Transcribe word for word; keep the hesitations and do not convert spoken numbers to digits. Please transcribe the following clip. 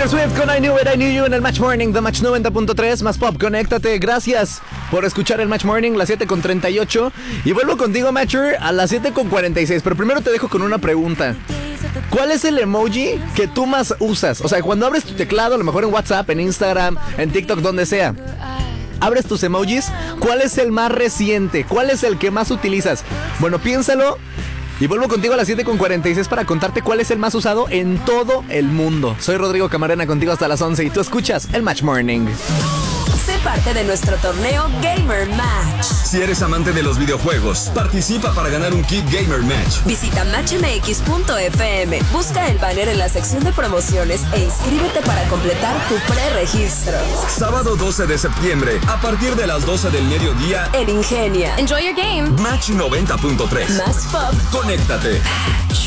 Taylor Swift con I Knew It, I Knew You en el Match Morning de Match noventa punto tres, más pop, conéctate. Gracias por escuchar el Match Morning, las siete con treinta y ocho. Y vuelvo contigo, Matcher, a las siete con cuarenta y seis. Pero primero te dejo con una pregunta. ¿Cuál es el emoji que tú más usas? O sea, cuando abres tu teclado, a lo mejor en WhatsApp, en Instagram, en TikTok, donde sea, abres tus emojis, ¿cuál es el más reciente? ¿Cuál es el que más utilizas? Bueno, piénsalo. Y vuelvo contigo a las siete con cuarenta y seis para contarte cuál es el más usado en todo el mundo. Soy Rodrigo Camarena, contigo hasta las once y tú escuchas el Match Morning. Sé parte de nuestro torneo Gamer Match. Si eres amante de los videojuegos, participa para ganar un kit Gamer Match. Visita match m x punto f m, busca el banner en la sección de promociones e inscríbete para completar tu preregistro. Sábado doce de septiembre, a partir de las doce del mediodía, en Ingenia. Enjoy your game. Match noventa punto tres. Más pop. Conéctate.